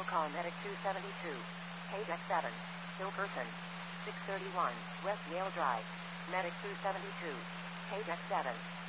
Medical call Medic 272. Page X7. Still person. 631. West Yale Drive. Medic 272. Page X7.